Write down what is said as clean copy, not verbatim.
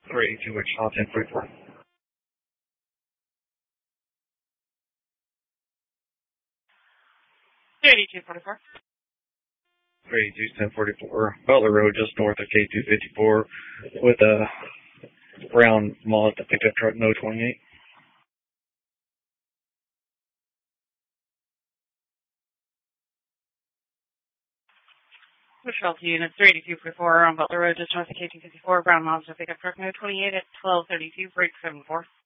382 Wichita 1044. 38244. 382 1044. Butler Road, just north of K254, with a brown Mazda pickup truck, no 28. Wichita Unit 38244 on Butler Road, just north of K254, brown Mazda pickup truck, no 28 at 1232, break 74.